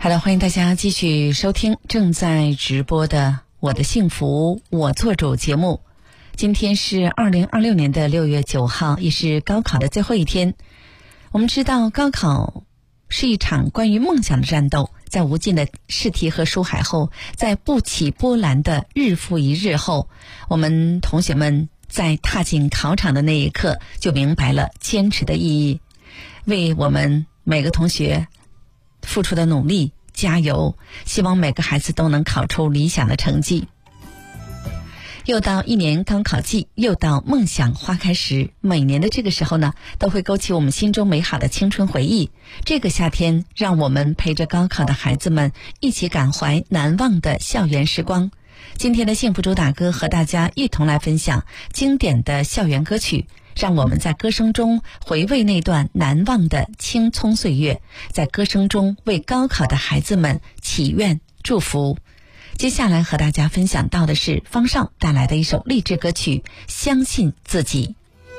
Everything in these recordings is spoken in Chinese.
好的，欢迎大家继续收听正在直播的《我的幸福我做主》节目。今天是2026年的6月9号，也是高考的最后一天。我们知道高考是一场关于梦想的战斗，在无尽的试题和书海后，在不起波澜的日复一日后，我们同学们在踏进考场的那一刻就明白了坚持的意义，为我们每个同学付出的努力加油，希望每个孩子都能考出理想的成绩。又到一年高考季，又到梦想花开时，每年的这个时候呢，都会勾起我们心中美好的青春回忆。这个夏天，让我们陪着高考的孩子们一起感怀难忘的校园时光。今天的幸福主打歌和大家一同来分享经典的校园歌曲，让我们在歌声中回味那段难忘的青葱岁月，在歌声中为高考的孩子们祈愿祝福。接下来和大家分享到的是方少带来的一首励志歌曲《相信自己》。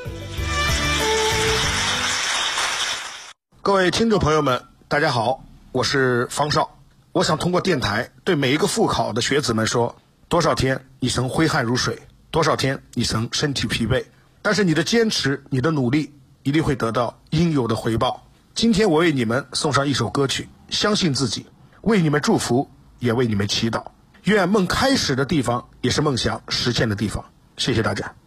各位听众朋友们，大家好，我是方少。我想通过电台对每一个复考的学子们说，多少天你曾挥汗如水，多少天你曾身体疲惫，但是你的坚持，你的努力一定会得到应有的回报。今天我为你们送上一首歌曲《相信自己》，为你们祝福，也为你们祈祷。愿梦开始的地方也是梦想实现的地方。谢谢大家。